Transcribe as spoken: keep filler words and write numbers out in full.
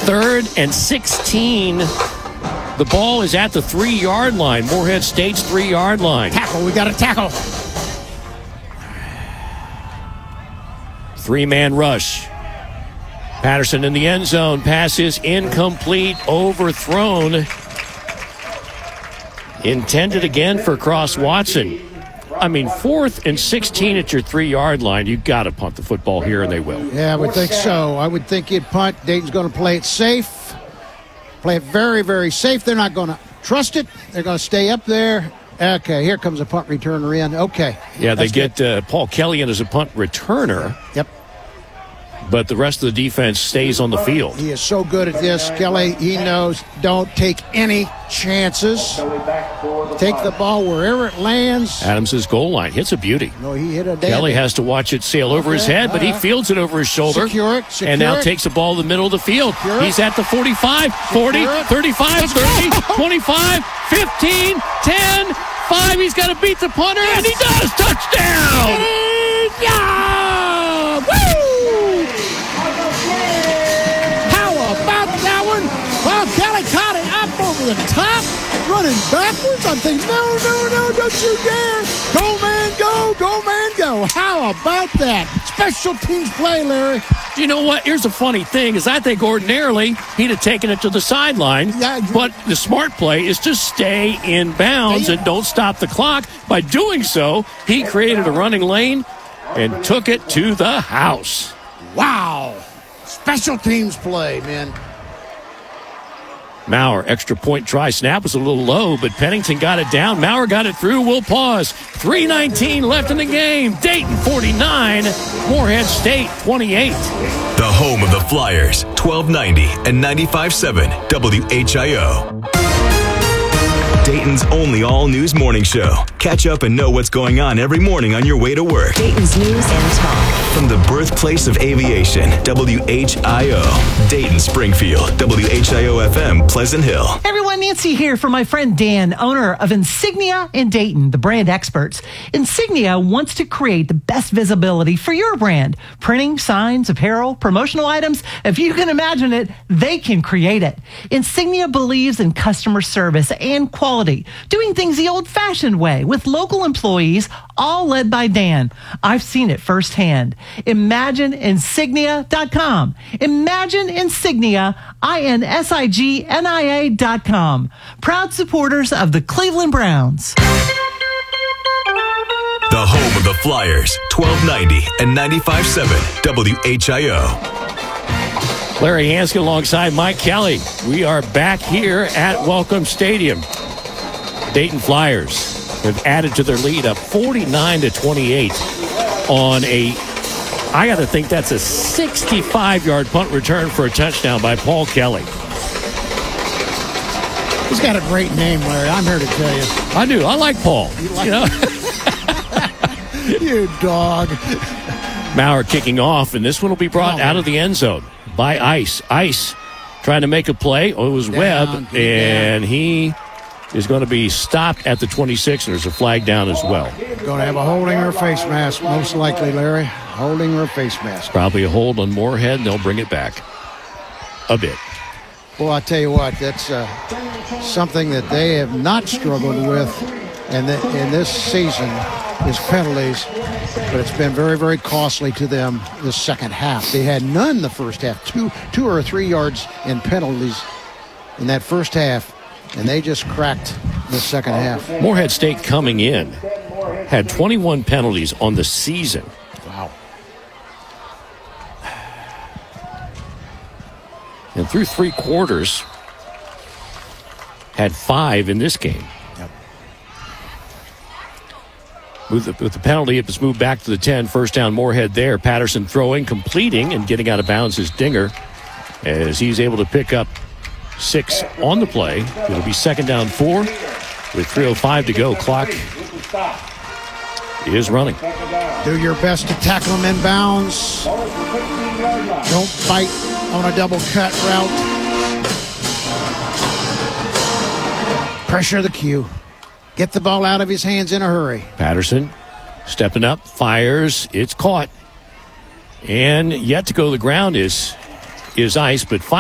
Third and sixteen. The ball is at the three-yard line. Morehead State's three-yard line. Tackle. We got a tackle. Three-man rush. Patterson in the end zone. Pass is incomplete. Overthrown. Intended again for Cross Watson. I mean, fourth and sixteen at your three-yard line. You've got to punt the football here, and they will. Yeah, I would think so. I would think you'd punt. Dayton's going to play it safe. Play it very, very safe. They're not going to trust it. They're going to stay up there. Okay, here comes a punt returner in. Okay. Yeah, they That's get uh, Paul Kelly in as a punt returner. Yep. But the rest of the defense stays on the field. He is so good at this, Kelly. He knows don't take any chances. Take the ball wherever it lands. Adams' goal line hits a beauty. No, he hit a dead. Kelly has to watch it sail over his head, but he fields it over his shoulder. Secure it, secure and now it. takes the ball in the middle of the field. Secure He's at the forty-five, forty, thirty-five, thirty, twenty-five, fifteen, ten, five. He's got to beat the punter, and he does. Touchdown! Yeah! Woo! How about that one? Well, Kelly caught it up over the top, running backwards. I'm thinking, no, no, no, don't you dare. Go, man, go, go, man, go. How about that? Special teams play, Larry. You know what? Here's a funny thing is I think ordinarily he'd have taken it to the sideline, Yeah, you- but the smart play is to stay in bounds and don't stop the clock. By doing so, he created a running lane and took it to the house. Wow. Special teams play, man. Maurer, extra point try. Snap was a little low, but Pennington got it down. Maurer got it through. We'll pause. three nineteen left in the game. Dayton forty-nine, Morehead State twenty-eight. The home of the Flyers, twelve ninety and ninety-five point seven W H I O. Dayton's only all-news morning show. Catch up and know what's going on every morning on your way to work. Dayton's news and talk. From the birthplace of aviation, W H I O. Dayton, Springfield, W H I O F M, Pleasant Hill. Hey everyone, Nancy here for my friend Dan, owner of Insignia in Dayton, the brand experts. Insignia wants to create the best visibility for your brand. Printing, signs, apparel, promotional items. If you can imagine it, they can create it. Insignia believes in customer service and quality, doing things the old-fashioned way with local employees, all led by Dan. I've seen it firsthand. Imagine Insignia dot com. Imagine Insignia, I N S I G N I A dot com. Proud supporters of the Cleveland Browns. The home of the Flyers, twelve ninety and ninety-five point seven W H I O. Larry Hanskin alongside Mike Kelly. We are back here at Welcome Stadium. Dayton Flyers have added to their lead up forty-nine to twenty-eight on a, I got to think that's a sixty-five-yard punt return for a touchdown by Paul Kelly. He's got a great name, Larry. I'm here to tell you. I do. I like Paul. You like You know? You dog. Maurer kicking off, and this one will be brought Oh, out of the end zone by Ice. Ice trying to make a play. Oh, it was Down, Webb, down. and he is going to be stopped at the twenty-six, and there's a flag down as well. Going to have a holding or face mask, most likely, Larry. Holding or face mask. Probably a hold on Moorhead, and they'll bring it back a bit. Well, I tell you what, that's uh, something that they have not struggled with in, the, in this season is penalties, but it's been very, very costly to them the second half. They had none the first half, two, two or three yards in penalties in that first half, and they just cracked the second half. Moorhead State coming in had twenty-one penalties on the season. Wow. And through three quarters, had five in this game. Yep. With the, with the penalty, it was moved back to the ten. First down, Moorhead there. Patterson throwing, completing, and getting out of bounds is Dinger as he's able to pick up six on the play. It'll be second down four with three oh five to go. Clock is running. Do your best to tackle them in bounds. Don't bite on a double cut route. Pressure the cue. Get the ball out of his hands in a hurry. Patterson stepping up, fires, it's caught. And yet to go to the ground is, is Ice, but